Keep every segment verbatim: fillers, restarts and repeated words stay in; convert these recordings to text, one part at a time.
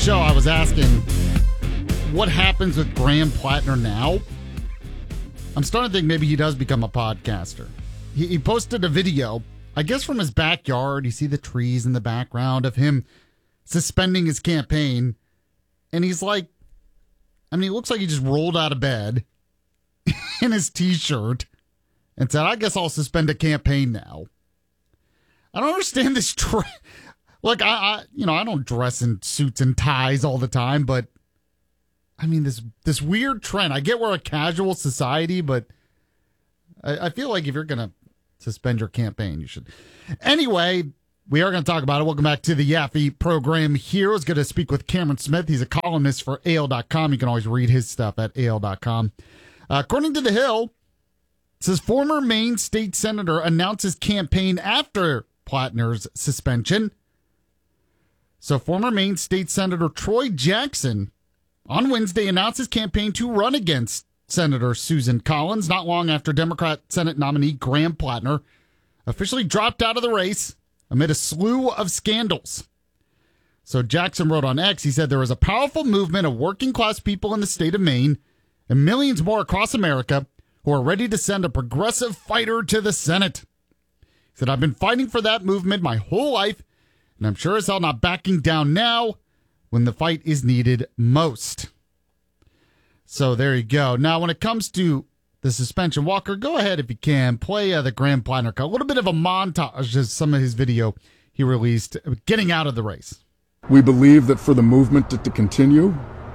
show, I was asking what happens with Graham Plattner now. I'm starting to think maybe he does become a podcaster. He, he posted a video, I guess from his backyard. You see the trees in the background of him suspending his campaign. And he's like, I mean, he looks like he just rolled out of bed in his t-shirt and said, I guess I'll suspend a campaign now. I don't understand this trend. Like, I, I, you know, I don't dress in suits and ties all the time, but I mean, this this weird trend. I get we're a casual society, but I, I feel like if you're going to suspend your campaign, you should. Anyway, we are going to talk about it. Welcome back to the Yaffe program here. I was going to speak with Cameron Smith. He's a columnist for A L dot com. You can always read his stuff at A L dot com. Uh, according to The Hill, it says former Maine state senator announces campaign after Plattner's suspension. So former Maine State Senator Troy Jackson on Wednesday announced his campaign to run against Senator Susan Collins, not long after Democrat Senate nominee Graham Plattner officially dropped out of the race amid a slew of scandals. So Jackson wrote on X, he said, there is a powerful movement of working class people in the state of Maine and millions more across America who are ready to send a progressive fighter to the Senate. He said, I've been fighting for that movement my whole life, and I'm sure as hell not backing down now when the fight is needed most. So there you go. Now, when it comes to the suspension, Walker, go ahead if you can. Play uh, the Graham Plattner cut. A little bit of a montage of some of his video he released getting out of the race. We believe that for the movement to, to continue,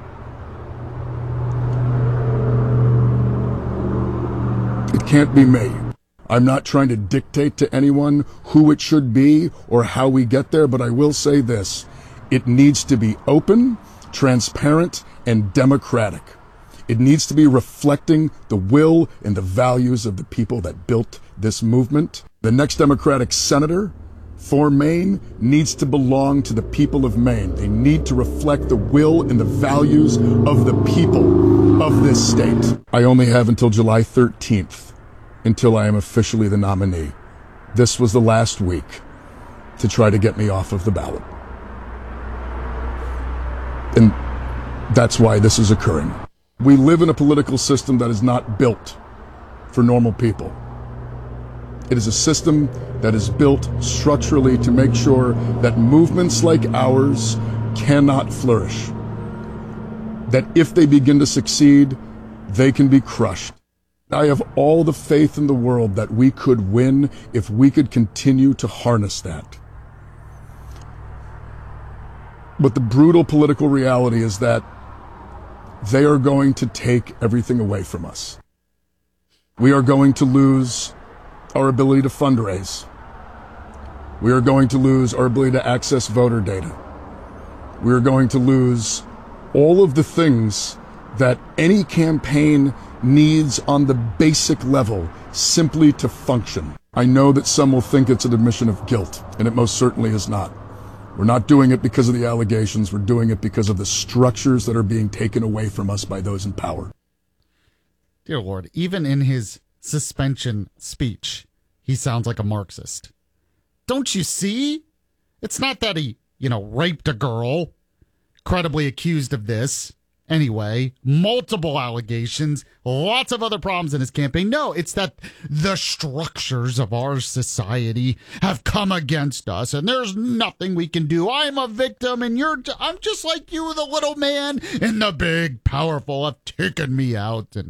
it can't be me. I'm not trying to dictate to anyone who it should be or how we get there, but I will say this. It needs to be open, transparent, and democratic. It needs to be reflecting the will and the values of the people that built this movement. The next Democratic senator for Maine needs to belong to the people of Maine. They need to reflect the will and the values of the people of this state. I only have until July thirteenth. Until I am officially the nominee. This was the last week to try to get me off of the ballot. And that's why this is occurring. We live in a political system that is not built for normal people. It is a system that is built structurally to make sure that movements like ours cannot flourish. That if they begin to succeed, they can be crushed. I have all the faith in the world that we could win if we could continue to harness that. But the brutal political reality is that they are going to take everything away from us. We are going to lose our ability to fundraise. We are going to lose our ability to access voter data. We are going to lose all of the things that any campaign needs on the basic level simply to function. I know that some will think it's an admission of guilt, and it most certainly is not. We're not doing it because of the allegations. We're doing it because of the structures that are being taken away from us by those in power. Dear Lord, even in his suspension speech, he sounds like a Marxist. Don't you see? It's not that he, you know, raped a girl, credibly accused of this. Anyway, multiple allegations, lots of other problems in his campaign. No, it's that the structures of our society have come against us, and there's nothing we can do. I'm a victim, and you're, I'm just like you, the little man, and the big, powerful have taken me out. And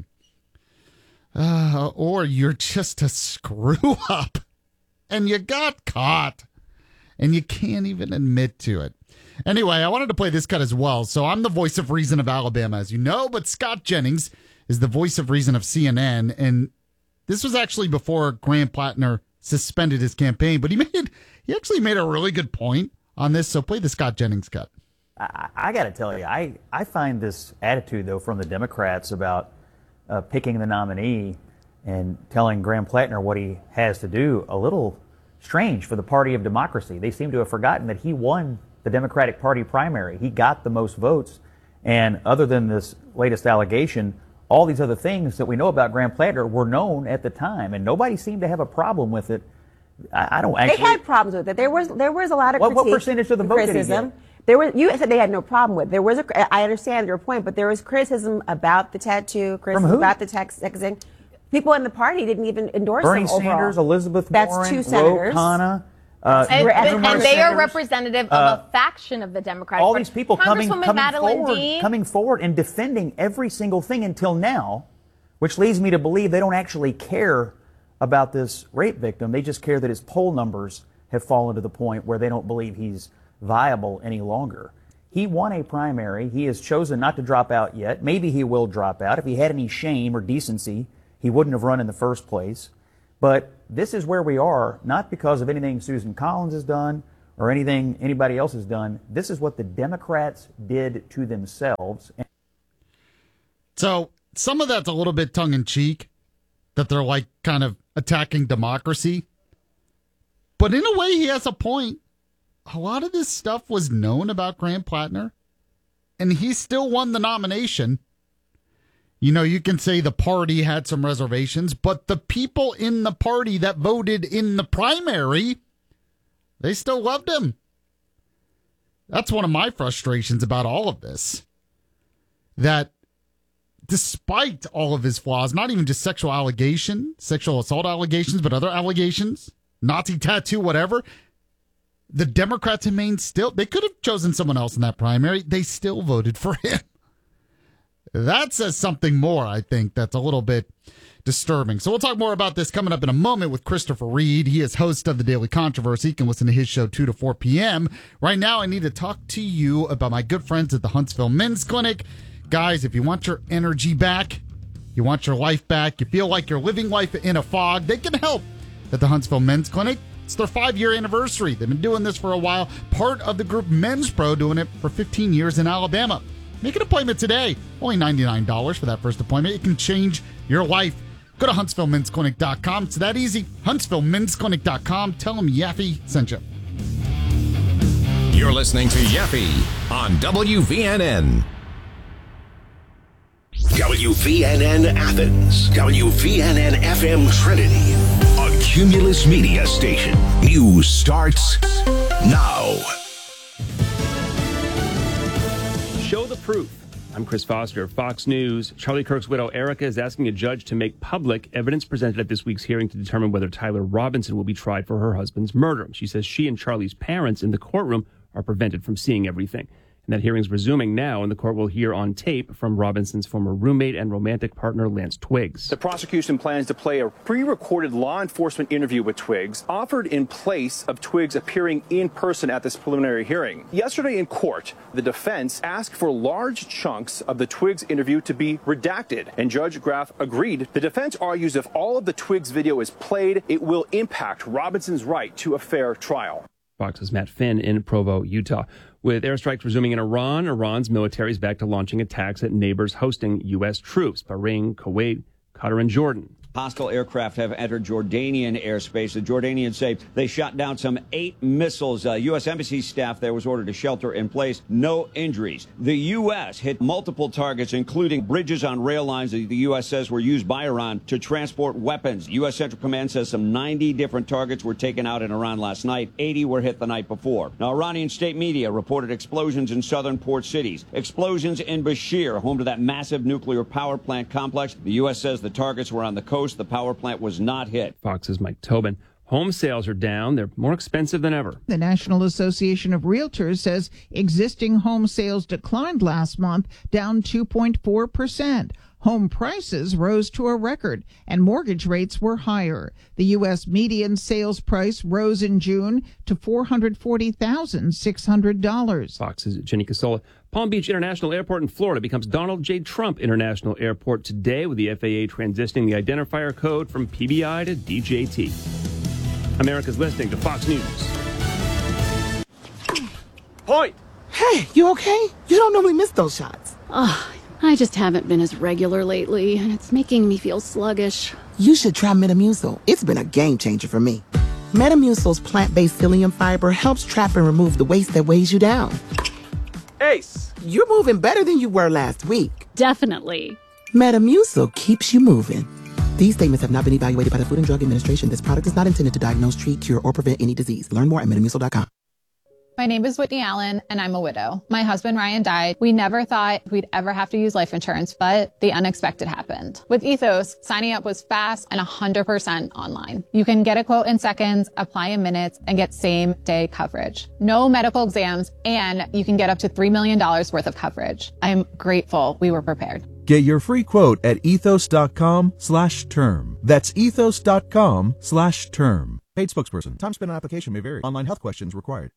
uh, or you're just a screw up, and you got caught, and you can't even admit to it. Anyway, I wanted to play this cut as well. So I'm the voice of reason of Alabama, as you know, but Scott Jennings is the voice of reason of C N N. And this was actually before Graham Plattner suspended his campaign, but he made he actually made a really good point on this. So play the Scott Jennings cut. I, I got to tell you, I, I find this attitude, though, from the Democrats about uh, picking the nominee and telling Graham Plattner what he has to do a little strange for the party of democracy. They seem to have forgotten that he won the Democratic Party primary. He got the most votes. And other than this latest allegation, all these other things that we know about Graham Plattner were known at the time, and nobody seemed to have a problem with it. I, I don't actually. They had problems with it. There was there was a lot of what, critique, what percentage of the vote did he get? There was, you said they had no problem with. There was a, I understand your point, but there was criticism about the tattoo, criticism about the text texting. People in the party didn't even endorse Bernie them overall. Sanders, Elizabeth That's Warren, two senators. Ro Khanna. Uh, and, and, and they are senators. representative of Uh, a faction of the Democratic all Party. these people coming, Congresswoman coming Madeline forward, Dean. coming forward and defending every single thing until now, which leads me to believe they don't actually care about this rape victim. They just care that his poll numbers have fallen to the point where they don't believe he's viable any longer. He won a primary. He has chosen not to drop out yet. Maybe he will drop out. If he had any shame or decency, he wouldn't have run in the first place. But this is where we are, not because of anything Susan Collins has done or anything anybody else has done. This is what the Democrats did to themselves. So some of that's a little bit tongue-in-cheek, that they're like kind of attacking democracy. But in a way, he has a point. A lot of this stuff was known about Graham Plattner, and he still won the nomination. You know, you can say the party had some reservations, but the people in the party that voted in the primary, they still loved him. That's one of my frustrations about all of this. That despite all of his flaws, not even just sexual allegation, sexual assault allegations, but other allegations, Nazi tattoo, whatever, the Democrats remain still, they could have chosen someone else in that primary. They still voted for him. That says something more, I think, that's a little bit disturbing. So we'll talk more about this coming up in a moment with Christopher Reed. He is host of The Daily Controversy. You can listen to his show two to four p.m. Right now, I need to talk to you about my good friends at the Huntsville Men's Clinic. Guys, if you want your energy back, you want your life back, you feel like you're living life in a fog, they can help at the Huntsville Men's Clinic. It's their five-year anniversary. They've been doing this for a while. Part of the group Men's Pro, doing it for fifteen years in Alabama. Make an appointment today. Only ninety-nine dollars for that first appointment. It can change your life. Go to huntsville men's clinic dot com. It's that easy. huntsville men's clinic dot com. Tell them Yaffe sent you. You're listening to Yaffe on W V N N. W V N N Athens. W V N N F M Trinity. A Cumulus Media station. News starts now. Show the proof. I'm Chris Foster, Fox News. Charlie Kirk's widow, Erica, is asking a judge to make public evidence presented at this week's hearing to determine whether Tyler Robinson will be tried for her husband's murder. She says she and Charlie's parents in the courtroom are prevented from seeing everything. And that hearing's resuming now, and the court will hear on tape from Robinson's former roommate and romantic partner, Lance Twiggs. The prosecution plans to play a pre-recorded law enforcement interview with Twiggs, offered in place of Twiggs appearing in person at this preliminary hearing. Yesterday in court, the defense asked for large chunks of the Twiggs interview to be redacted, and Judge Graff agreed. The defense argues if all of the Twiggs video is played, it will impact Robinson's right to a fair trial. Fox's Matt Finn in Provo, Utah. With airstrikes resuming in Iran, Iran's military is back to launching attacks at neighbors hosting U S troops, Bahrain, Kuwait, Qatar, and Jordan. Hostile aircraft have entered Jordanian airspace. The Jordanians say they shot down some eight missiles. Uh, U S Embassy staff there was ordered to shelter in place. No injuries. The U S hit multiple targets, including bridges on rail lines that the U S says were used by Iran to transport weapons. U S Central Command says some ninety different targets were taken out in Iran last night. eighty were hit the night before. Now, Iranian state media reported explosions in southern port cities. Explosions in Bashir, home to that massive nuclear power plant complex. The U S says the targets were on the coast. The power plant was not hit. Fox's Mike Tobin. Home sales are down. They're more expensive than ever. The National Association of Realtors says existing home sales declined last month, down two point four percent. Home prices rose to a record, and mortgage rates were higher. The U S median sales price rose in June to four hundred forty thousand six hundred dollars. Fox's Jenny Casola. Palm Beach International Airport in Florida becomes Donald J. Trump International Airport today, with the F A A transitioning the identifier code from P B I to D J T. America's listening to Fox News. Point! Hey, you okay? You don't normally miss those shots. Oh, I just haven't been as regular lately, and it's making me feel sluggish. You should try Metamucil. It's been a game changer for me. Metamucil's plant-based psyllium fiber helps trap and remove the waste that weighs you down. Ace, you're moving better than you were last week. Definitely. Metamucil keeps you moving. These statements have not been evaluated by the Food and Drug Administration. This product is not intended to diagnose, treat, cure, or prevent any disease. Learn more at Metamucil dot com. My name is Whitney Allen, and I'm a widow. My husband, Ryan, died. We never thought we'd ever have to use life insurance, but the unexpected happened. With Ethos, signing up was fast and one hundred percent online. You can get a quote in seconds, apply in minutes, and get same-day coverage. No medical exams, and you can get up to three million dollars worth of coverage. I'm grateful we were prepared. Get your free quote at ethos.com slash term. That's ethos.com slash term. Paid spokesperson. Time spent on application may vary. Online health questions required.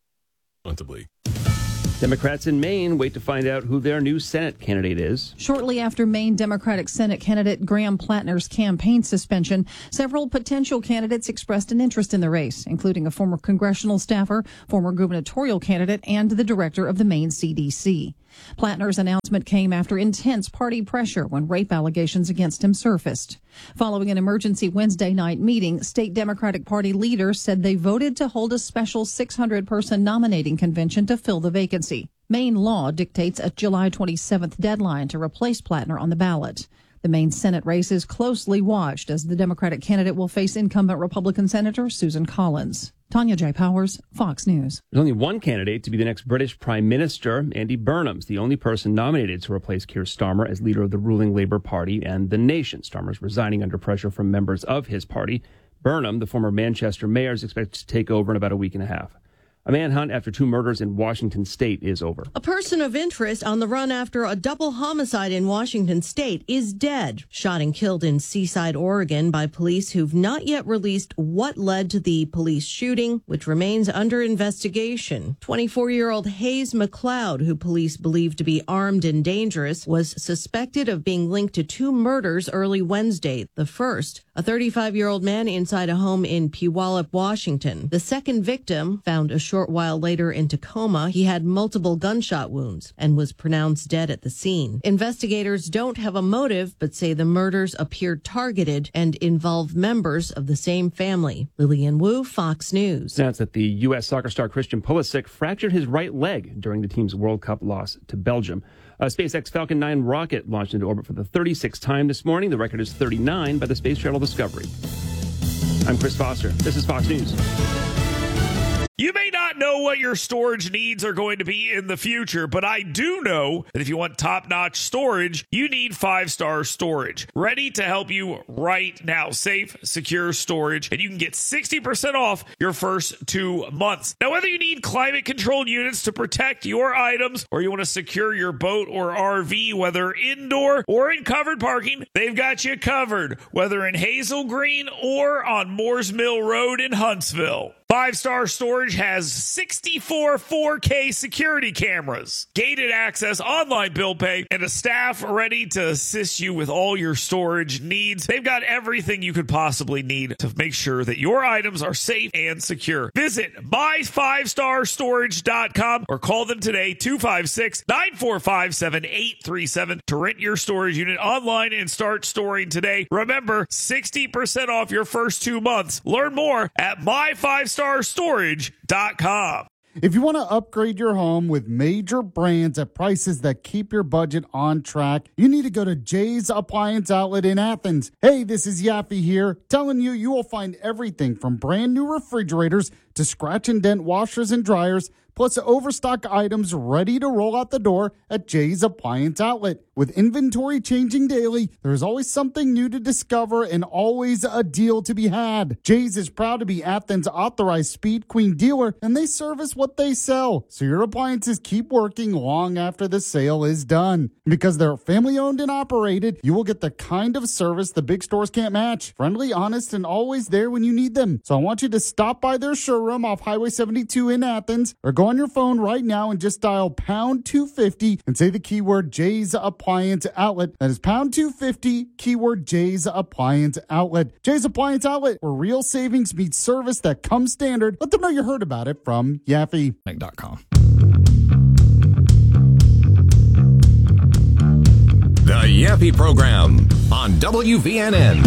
Democrats in Maine wait to find out who their new Senate candidate is. Shortly after Maine Democratic Senate candidate Graham Plattner's campaign suspension, several potential candidates expressed an interest in the race, including a former congressional staffer, former gubernatorial candidate, and the director of the Maine C D C. Plattner's announcement came after intense party pressure when rape allegations against him surfaced. Following an emergency Wednesday night meeting, state Democratic Party leaders said they voted to hold a special six hundred person nominating convention to fill the vacancy. Maine law dictates a July twenty-seventh deadline to replace Plattner on the ballot. The Maine Senate race is closely watched as the Democratic candidate will face incumbent Republican Senator Susan Collins. Tanya J. Powers, Fox News. There's only one candidate to be the next British Prime Minister. Andy Burnham's the only person nominated to replace Keir Starmer as leader of the ruling Labour Party and the nation. Starmer's resigning under pressure from members of his party. Burnham, the former Manchester mayor, is expected to take over in about a week and a half. A manhunt after two murders in Washington state is over. A person of interest on the run after a double homicide in Washington state is dead. Shot and killed in Seaside, Oregon by police who've not yet released what led to the police shooting, which remains under investigation. twenty-four-year-old Hayes McLeod, who police believe to be armed and dangerous, was suspected of being linked to two murders early Wednesday. The first, a thirty-five-year-old man inside a home in Puyallup, Washington. The second victim, found a short while later in Tacoma, he had multiple gunshot wounds and was pronounced dead at the scene. Investigators don't have a motive, but say the murders appeared targeted and involve members of the same family. Lillian Wu, Fox News. Announced that the U S soccer star Christian Pulisic fractured his right leg during the team's World Cup loss to Belgium. A SpaceX Falcon nine rocket launched into orbit for the thirty-sixth time this morning. The record is thirty-nine by the Space Shuttle Discovery. I'm Chris Foster. This is Fox News. You may not know what your storage needs are going to be in the future, but I do know that if you want top-notch storage, you need Five Star Storage. Ready to help you right now. Safe, secure storage, and you can get sixty percent off your first two months. Now, whether you need climate-controlled units to protect your items or you want to secure your boat or R V, whether indoor or in covered parking, they've got you covered, whether in Hazel Green or on Moores Mill Road in Huntsville. Five Star Storage has sixty-four four K security cameras, gated access, online bill pay, and a staff ready to assist you with all your storage needs. They've got everything you could possibly need to make sure that your items are safe and secure. Visit my five star storage dot com or call them today, two five six, nine four five, seven eight three seven, to rent your storage unit online and start storing today. Remember, sixty percent off your first two months. Learn more at my five star storage dot com. If you want to upgrade your home with major brands at prices that keep your budget on track, you need to go to Jay's Appliance Outlet in Athens. Hey, this is Yaffe here, telling you you will find everything from brand new refrigerators to scratch and dent washers and dryers, plus overstock items ready to roll out the door at Jay's Appliance Outlet. With inventory changing daily, there's always something new to discover and always a deal to be had. Jay's is proud to be Athens' authorized Speed Queen dealer, and they service what they sell, so your appliances keep working long after the sale is done. Because they're family owned and operated, you will get the kind of service the big stores can't match. Friendly, honest, and always there when you need them. So I want you to stop by their showroom off Highway seventy-two in Athens, or go on your phone right now and just dial pound two fifty and say the keyword Jay's Appliance Outlet. That is pound two fifty, keyword Jay's Appliance Outlet. Jay's Appliance Outlet, where real savings meets service that comes standard. Let them know you heard about it from Yaffe. dot com. The Yaffe Program on W V N N.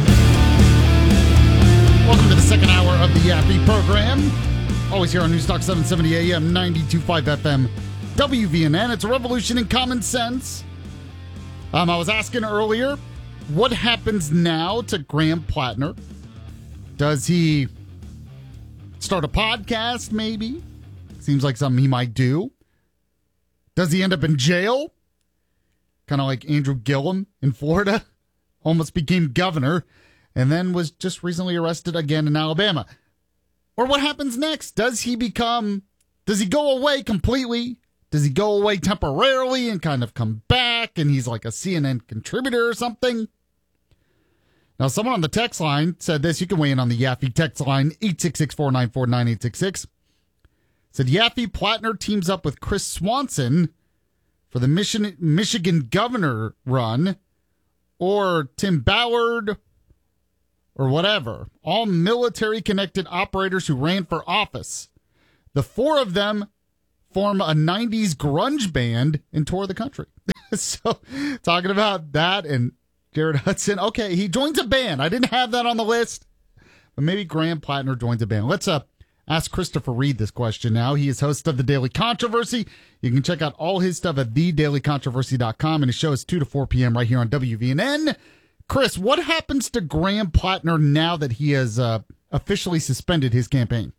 Welcome to the second hour of the Yaffe Program. Always here on Newstalk seven seventy A M, ninety-two point five F M, W V N N. It's a revolution in common sense. Um, I was asking earlier, what happens now to Graham Plattner? Does he start a podcast, maybe? Seems like something he might do. Does he end up in jail? Kind of like Andrew Gillum in Florida. Almost became governor and then was just recently arrested again in Alabama. Or what happens next? Does he become, does he go away completely? Does he go away temporarily and kind of come back and he's like a C N N contributor or something? Now, someone on the text line said this. You can weigh in on the Yaffe text line, eight six six, four nine four, nine eight six six. Said Yaffe Plattner teams up with Chris Swanson for the Michigan, Michigan governor run, or Tim Ballard, or whatever. All military-connected operators who ran for office. The four of them form a nineties grunge band and tour the country. So, talking about that and Jared Hudson. Okay, he joins a band. I didn't have that on the list, but maybe Graham Plattner joins a band. Let's uh, ask Christopher Reed this question now. He is host of The Daily Controversy. You can check out all his stuff at the daily controversy dot com, and his show is two to four p.m. right here on W V N N. Chris, what happens to Graham Plattner now that he has uh, officially suspended his campaign?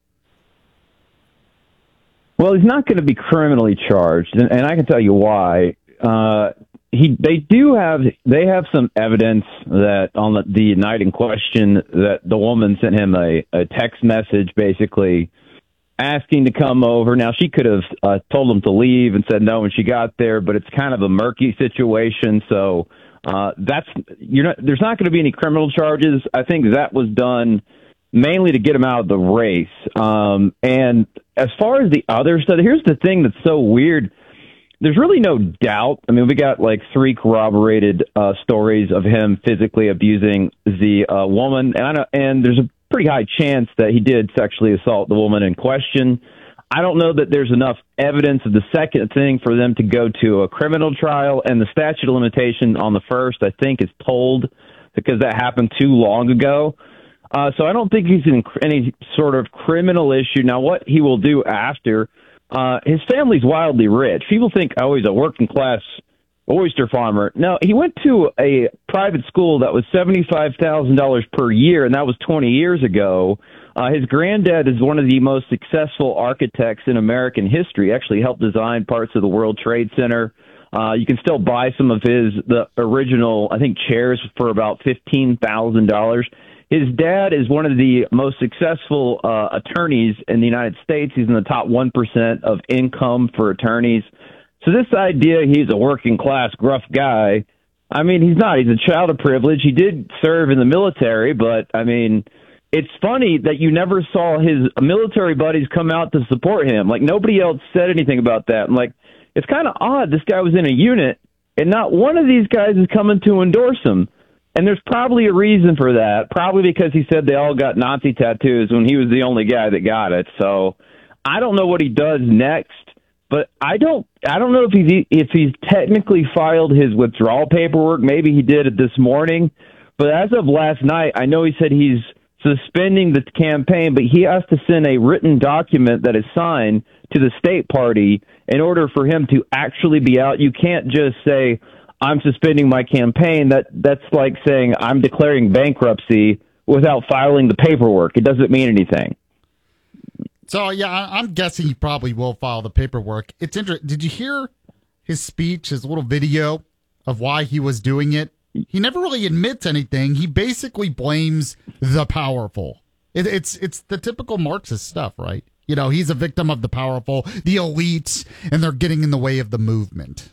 Well, he's not going to be criminally charged, and, and I can tell you why. Uh, he, they do have, they have some evidence that on the, the night in question that the woman sent him a, a text message, basically asking to come over. Now, she could have uh, told him to leave and said no when she got there, but it's kind of a murky situation. So uh, that's you're not. There's not going to be any criminal charges. I think that was done mainly to get him out of the race. Um, and as far as the other stuff, here's the thing that's so weird. There's really no doubt. I mean, we got like three corroborated uh, stories of him physically abusing the uh, woman, and I know, and there's a pretty high chance that he did sexually assault the woman in question. I don't know that there's enough evidence of the second thing for them to go to a criminal trial, and the statute of limitation on the first, I think, is told because that happened too long ago. Uh, so I don't think he's in any sort of criminal issue. Now, what he will do after, uh, his family's wildly rich. People think, oh, he's a working class oyster farmer. No, he went to a private school that was seventy-five thousand dollars per year, and that was twenty years ago. Uh, his granddad is one of the most successful architects in American history. He actually helped design parts of the World Trade Center. Uh, you can still buy some of his the original, I think, chairs for about fifteen thousand dollars. His dad is one of the most successful uh, attorneys in the United States. He's in the top one percent of income for attorneys. So this idea he's a working class, gruff guy, I mean, he's not. He's a child of privilege. He did serve in the military, but, I mean, it's funny that you never saw his military buddies come out to support him. Like, nobody else said anything about that. I'm like, it's kind of odd. This guy was in a unit, and not one of these guys is coming to endorse him. And there's probably a reason for that, probably because he said they all got Nazi tattoos when he was the only guy that got it. So I don't know what he does next, but I don't I don't know if he's, if he's technically filed his withdrawal paperwork. Maybe he did it this morning. But as of last night, I know he said he's suspending the campaign, but he has to send a written document that is signed to the state party in order for him to actually be out. You can't just say, I'm suspending my campaign. That that's like saying I'm declaring bankruptcy without filing the paperwork. It doesn't mean anything. So, yeah, I'm guessing he probably will file the paperwork. It's interesting. Did you hear his speech, his little video of why he was doing it? He never really admits anything. He basically blames the powerful. It, it's it's the typical Marxist stuff, right? You know, he's a victim of the powerful, the elites, and they're getting in the way of the movement.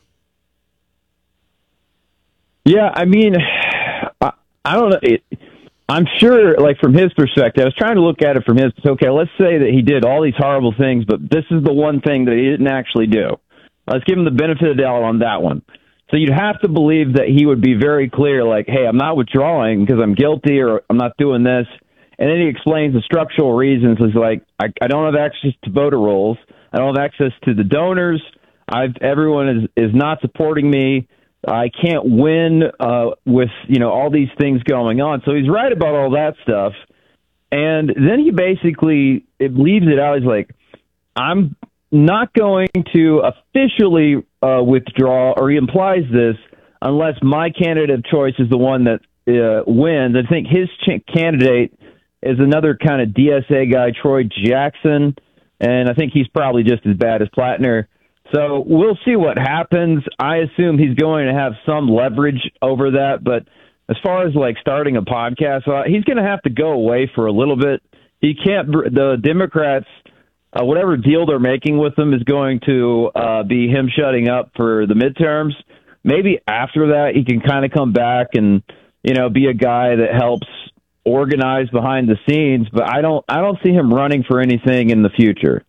Yeah, I mean, I, I don't know. It, I'm sure, like, from his perspective, I was trying to look at it from his, okay, let's say that he did all these horrible things, but this is the one thing that he didn't actually do. Let's give him the benefit of the doubt on that one. So you'd have to believe that he would be very clear, like, hey, I'm not withdrawing because I'm guilty or I'm not doing this. And then he explains the structural reasons. He's like, I, I don't have access to voter rolls. I don't have access to the donors. I've, everyone is, is not supporting me. I can't win uh, with, you know, all these things going on. So he's right about all that stuff. And then he basically it leaves it out. He's like, I'm not going to officially uh, withdraw, or he implies this, unless my candidate of choice is the one that uh, wins. I think his ch- candidate is another kind of D S A guy, Troy Jackson. and I think he's probably just as bad as Plattner. So we'll see what happens. I assume he's going to have some leverage over that, but as far as like starting a podcast, uh, he's going to have to go away for a little bit. He can't. The Democrats, uh, whatever deal they're making with him, is going to uh, be him shutting up for the midterms. Maybe after that, he can kind of come back and you know be a guy that helps organize behind the scenes. But I don't. I don't see him running for anything in the future.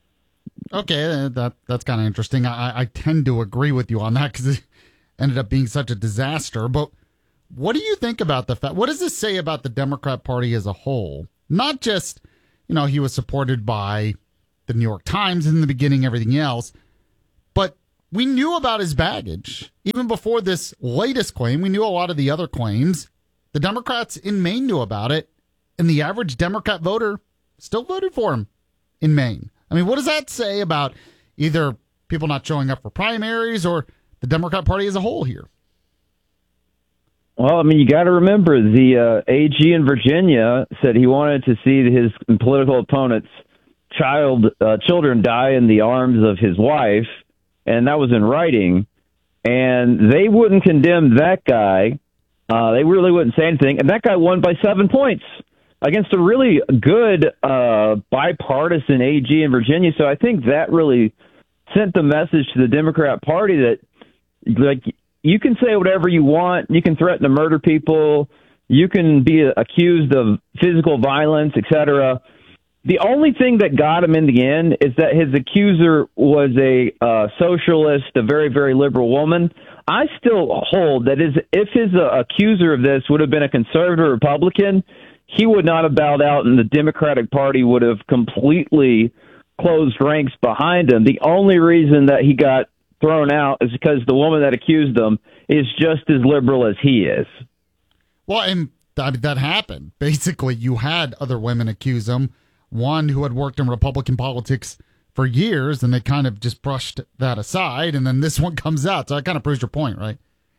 Okay, that that's kind of interesting. I, I tend to agree with you on that because it ended up being such a disaster. But what do you think about the fact? What does this say about the Democrat Party as a whole? Not just, you know, he was supported by the New York Times in the beginning, everything else, but we knew about his baggage. Even before this latest claim, we knew a lot of the other claims. The Democrats in Maine knew about it, and the average Democrat voter still voted for him in Maine. I mean, what does that say about either people not showing up for primaries or the Democrat Party as a whole here? Well, I mean, you got to remember the uh, A G in Virginia said he wanted to see his political opponent's child uh, children die in the arms of his wife, and that was in writing. And they wouldn't condemn that guy. Uh, they really wouldn't say anything. And that guy won by seven points against a really good uh, bipartisan A G in Virginia. So I think that really sent the message to the Democrat Party that, like, you can say whatever you want. You can threaten to murder people. You can be accused of physical violence, et cetera. The only thing that got him in the end is that his accuser was a uh, socialist, a very, very liberal woman. I still hold that is, if his uh, accuser of this would have been a conservative Republican, he would not have bowed out and the Democratic Party would have completely closed ranks behind him. The only reason that he got thrown out is because the woman that accused him is just as liberal as he is. Well, and that, that happened. Basically, you had other women accuse him, one who had worked in Republican politics for years, and they kind of just brushed that aside, and then this one comes out. So that kind of proves your point, right?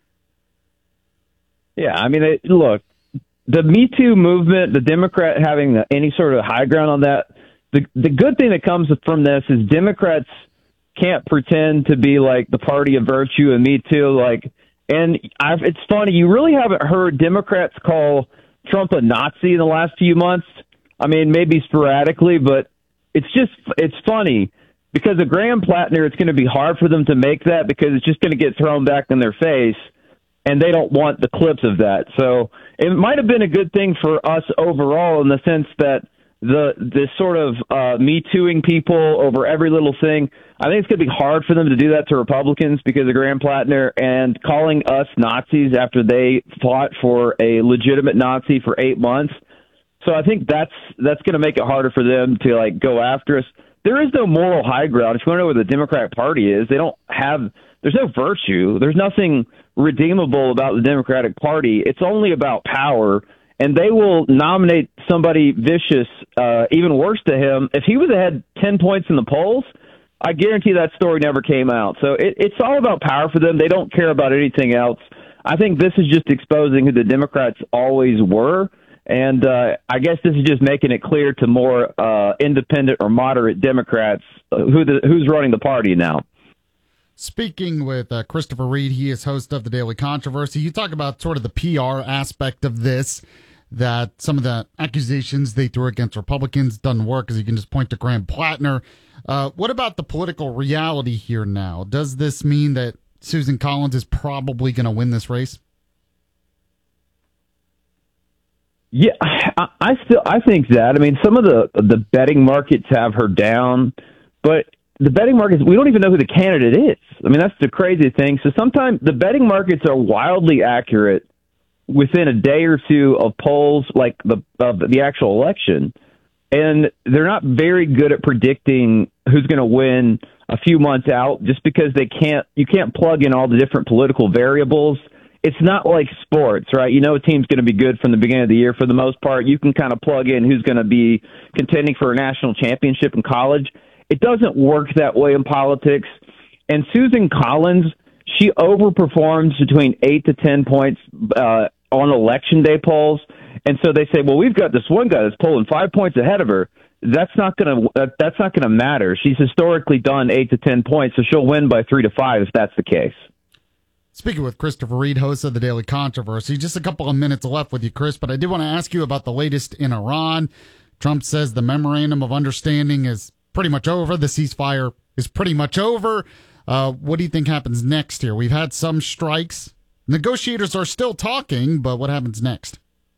Yeah, I mean, it, look, the Me Too movement, the Democrat having any sort of high ground on that, the the good thing that comes from this is Democrats can't pretend to be like the party of virtue and Me Too. Like, and I've, it's funny, you really haven't heard Democrats call Trump a Nazi in the last few months. I mean, maybe sporadically, but it's just, it's funny because of Graham Plattner, it's going to be hard for them to make that because it's just going to get thrown back in their face, and they don't want the clips of that. So it might have been a good thing for us overall in the sense that the this sort of uh, Me Tooing people over every little thing, I think it's going to be hard for them to do that to Republicans because of Graham Plattner, and calling us Nazis after they fought for a legitimate Nazi for eight months. So I think that's that's going to make it harder for them to like go after us. There is no moral high ground. If you want to know where the Democratic Party is, they don't have. There's no virtue. There's nothing redeemable about the Democratic Party. It's only about power, and they will nominate somebody vicious, uh, even worse to him. If he was ahead ten points in the polls, I guarantee that story never came out. So it, it's all about power for them. They don't care about anything else. I think this is just exposing who the Democrats always were. And uh, I guess this is just making it clear to more uh, independent or moderate Democrats uh, who the, who's running the party now. Speaking with uh, Christopher Reed, he is host of the Daily Controversy. You talk about sort of the P R aspect of this, that some of the accusations they threw against Republicans doesn't work, as you can just point to Graham Plattner. Uh, what about the political reality here now? Does this mean that Susan Collins is probably going to win this race? Yeah, I, I still I think that. I mean, some of the the betting markets have her down, but the betting markets, we don't even know who the candidate is. I mean, that's the crazy thing. So sometimes the betting markets are wildly accurate within a day or two of polls, like the of the actual election, and they're not very good at predicting who's going to win a few months out, just because they can't. You can't plug in all the different political variables. It's not like sports, right? You know a team's going to be good from the beginning of the year for the most part. You can kind of plug in who's going to be contending for a national championship in college. It doesn't work that way in politics. And Susan Collins, she overperforms between eight to ten points uh, on election day polls. And so they say, well, we've got this one guy that's polling five points ahead of her. that's not going to that, that's not going to matter. She's historically done eight to ten points, so she'll win by three to five if that's the case. Speaking with Christopher Reed, host of the Daily Controversy, just a couple of minutes left with you, Chris, but I did want to ask you about the latest in Iran. Trump says the memorandum of understanding is pretty much over. The ceasefire is pretty much over. Uh, what do you think happens next here? We've had some strikes. Negotiators are still talking, but what happens next?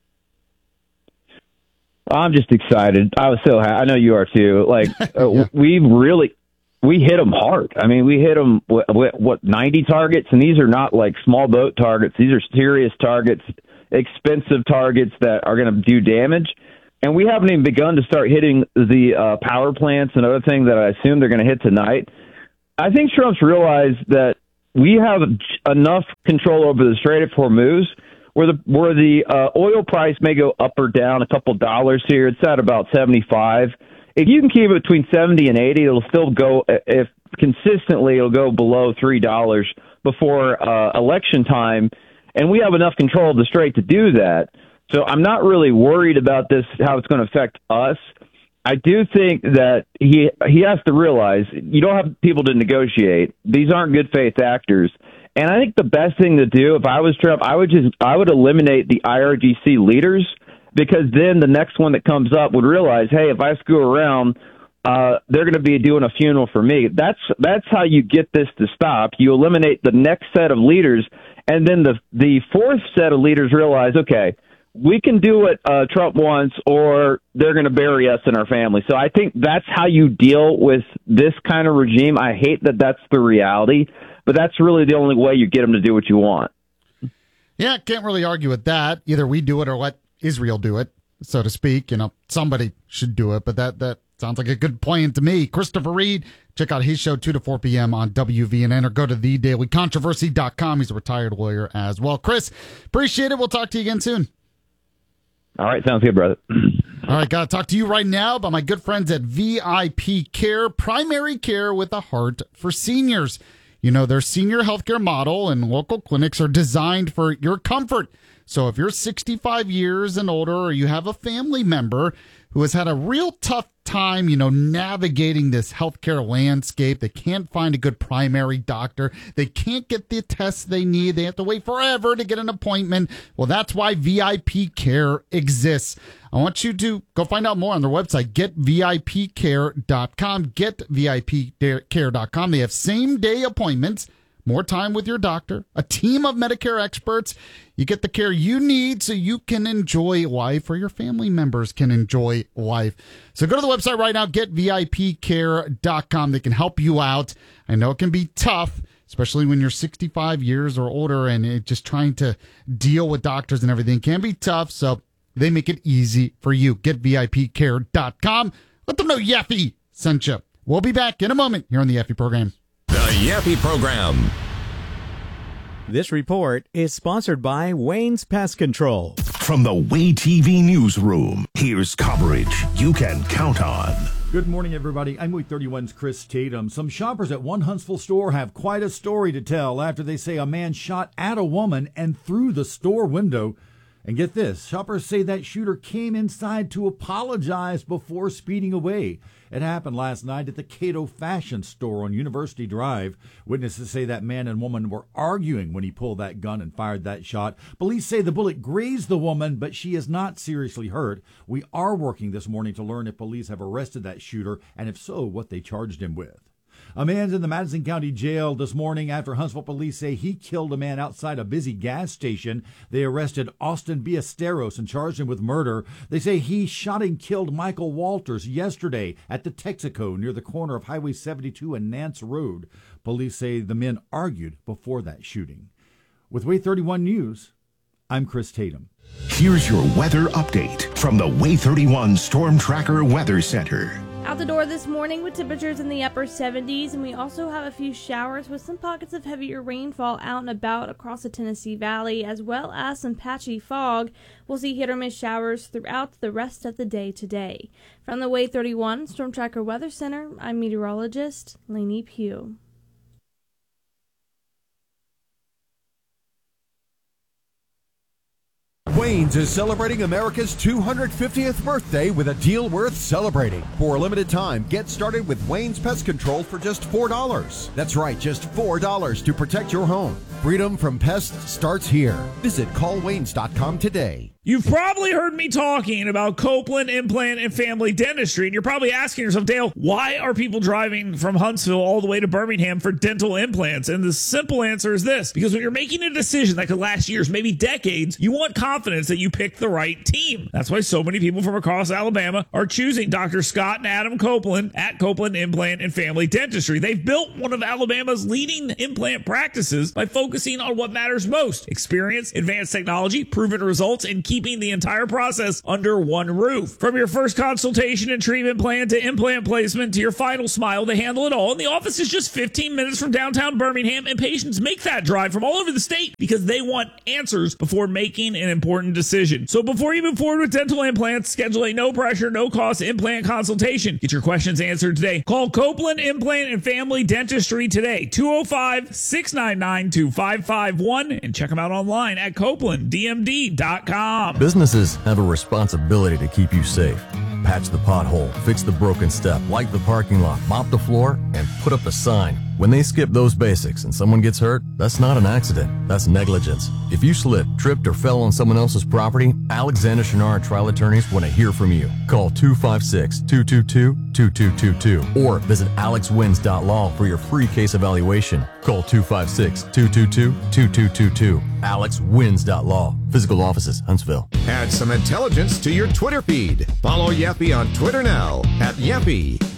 I'm just excited. I was so happy. I know you are too. Like uh, yeah. we really, we hit them hard. I mean, we hit them what, what ninety targets, and these are not like small boat targets. These are serious targets, expensive targets that are going to do damage. And we haven't even begun to start hitting the uh, power plants and other things that I assume they're going to hit tonight. I think Trump's realized that we have enough control over the Strait of Hormuz where the where the uh, oil price may go up or down a couple dollars here. It's at about seventy-five. If you can keep it between seventy and eighty, it'll still go, if consistently, it'll go below three dollars before uh, election time. And we have enough control of the Strait to do that. So I'm not really worried about this, how it's going to affect us. I do think that he he has to realize you don't have people to negotiate. These aren't good faith actors. And I think the best thing to do, if I was Trump, I would just I would eliminate the I R G C leaders, because then the next one that comes up would realize, hey, if I screw around, uh, they're going to be doing a funeral for me. That's that's how you get this to stop. You eliminate the next set of leaders, and then the the fourth set of leaders realize, okay, we can do what uh, Trump wants, or they're going to bury us in our family. So I think that's how you deal with this kind of regime. I hate that that's the reality, but that's really the only way you get them to do what you want. Yeah, can't really argue with that. Either we do it or let Israel do it, so to speak. You know, somebody should do it, but that that sounds like a good plan to me. Christopher Reed, check out his show two to four p.m. on W V N N, or go to the daily controversy dot com. He's a retired lawyer as well. Chris, appreciate it. We'll talk to you again soon. All right, sounds good, brother. All right, got to talk to you right now about my good friends at V I P Care, primary care with a heart for seniors. You know, their senior healthcare model and local clinics are designed for your comfort. So if you're sixty-five years and older, or you have a family member who has had a real tough time, you know, navigating this healthcare landscape, they can't find a good primary doctor, they can't get the tests they need, they have to wait forever to get an appointment. Well, that's why V I P Care exists. I want you to go find out more on their website, get V I P care dot com, get V I P care dot com. They have same-day appointments, more time with your doctor, a team of Medicare experts. You get the care you need so you can enjoy life, or your family members can enjoy life. So go to the website right now, get V I P care dot com. They can help you out. I know it can be tough, especially when you're sixty-five years or older, and it, just trying to deal with doctors and everything can be tough. So they make it easy for you. Get V I P care dot com. Let them know Yaffe sent you. We'll be back in a moment here on the Yaffe program. The Yaffe Program. This report is sponsored by Wayne's Pest Control. From the Way T V newsroom, here's coverage you can count on. Good morning, everybody. I'm Week thirty-one's Chris Tatum. Some shoppers at one Huntsville store have quite a story to tell after they say a man shot at a woman and through the store window. And get this, shoppers say that shooter came inside to apologize before speeding away. It happened last night at the Cato Fashion Store on University Drive. Witnesses say that man and woman were arguing when he pulled that gun and fired that shot. Police say the bullet grazed the woman, but she is not seriously hurt. We are working this morning to learn if police have arrested that shooter, and if so, what they charged him with. A man's in the Madison County Jail this morning after Huntsville police say he killed a man outside a busy gas station. They arrested Austin Ballesteros and charged him with murder. They say he shot and killed Michael Walters yesterday at the Texaco near the corner of Highway seventy-two and Nance Road. Police say the men argued before that shooting. With Way thirty-one News, I'm Chris Tatum. Here's your weather update from the Way thirty-one Storm Tracker Weather Center. Out the door this morning with temperatures in the upper seventies, and we also have a few showers with some pockets of heavier rainfall out and about across the Tennessee Valley, as well as some patchy fog. We'll see hit or miss showers throughout the rest of the day today. From the Way thirty-one Storm Tracker Weather Center, I'm meteorologist Lainey Pugh. Wayne's is celebrating America's two hundred fiftieth birthday with a deal worth celebrating. For a limited time, get started with Wayne's Pest Control for just four dollars. That's right, just four dollars to protect your home. Freedom from pests starts here. Visit call waynes dot com today. You've probably heard me talking about Copeland Implant and Family Dentistry, and you're probably asking yourself, Dale, why are people driving from Huntsville all the way to Birmingham for dental implants? And the simple answer is this: because when you're making a decision that could last years, maybe decades, you want confidence that you picked the right team. That's why so many people from across Alabama are choosing Doctor Scott and Adam Copeland at Copeland Implant and Family Dentistry. They've built one of Alabama's leading implant practices by focusing on what matters most: experience, advanced technology, proven results, and keeping the entire process under one roof. From your first consultation and treatment plan to implant placement to your final smile, they handle it all. And the office is just fifteen minutes from downtown Birmingham, and patients make that drive from all over the state because they want answers before making an important decision. So before you move forward with dental implants, schedule a no pressure, no cost implant consultation. Get your questions answered today. Call Copeland Implant and Family Dentistry today, two oh five, six nine nine, two five five one, and check them out online at copeland d m d dot com. Businesses have a responsibility to keep you safe. Patch the pothole, fix the broken step, light the parking lot, mop the floor, and put up a sign. When they skip those basics and someone gets hurt, that's not an accident, that's negligence. If you slipped, tripped, or fell on someone else's property, Alexander Shinard Trial Attorneys want to hear from you. Call two five six, two two two, two two two two or visit alex wins dot law for your free case evaluation. Call two five six, two two two, two two two two. alex wins dot law. Physical offices, Huntsville. Add some intelligence to your Twitter feed. Follow Yeffy on Twitter now at Yeffy.